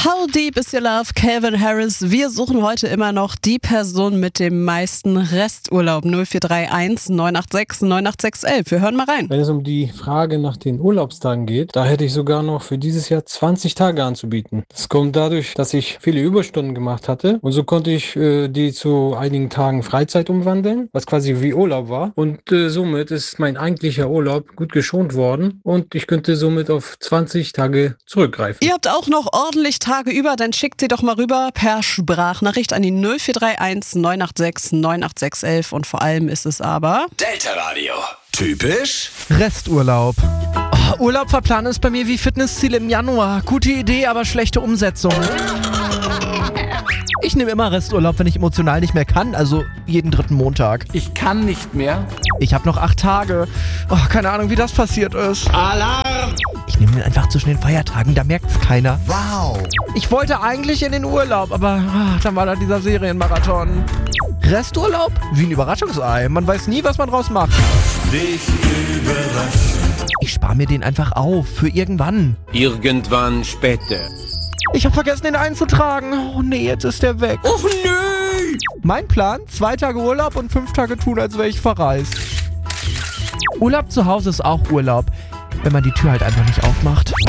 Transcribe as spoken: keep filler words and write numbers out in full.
How Deep Is Your Love, Calvin Harris. Wir suchen heute immer noch die Person mit dem meisten Resturlaub. null vier drei eins neun acht sechs neun acht sechs eins. Wir hören mal rein. Wenn es um die Frage nach den Urlaubstagen geht, da hätte ich sogar noch für dieses Jahr zwanzig Tage anzubieten. Das kommt dadurch, dass ich viele Überstunden gemacht hatte und so konnte ich äh, die zu einigen Tagen Freizeit umwandeln, was quasi wie Urlaub war. Und äh, somit ist mein eigentlicher Urlaub gut geschont worden und ich könnte somit auf zwanzig Tage zurückgreifen. Ihr habt auch noch ordentlich Tage über, dann schickt sie doch mal rüber per Sprachnachricht an die null vier drei eins neun acht sechs neun acht sechs eins und vor allem ist es aber Delta Radio. Typisch Resturlaub. Oh, Urlaub verplanen ist bei mir wie Fitnessziel im Januar. Gute Idee, aber schlechte Umsetzung. Ich nehme immer Resturlaub, wenn ich emotional nicht mehr kann, also jeden dritten Montag. Ich kann nicht mehr. Ich habe noch acht Tage. Oh, keine Ahnung, wie das passiert ist. Alarm! Ich nehme den einfach zwischen den Feiertagen, da merkt's keiner. Wow. Ich wollte eigentlich in den Urlaub, aber ach, dann war da dieser Serienmarathon. Resturlaub? Wie ein Überraschungsei. Man weiß nie, was man draus macht. Dich überraschen. Ich spare mir den einfach auf, für irgendwann. Irgendwann später. Ich habe vergessen, den einzutragen. Oh nee, jetzt ist der weg. Och nö! Mein Plan, zwei Tage Urlaub und fünf Tage tun, als wäre ich verreist. Urlaub zu Hause ist auch Urlaub, wenn man die Tür halt einfach nicht aufmacht.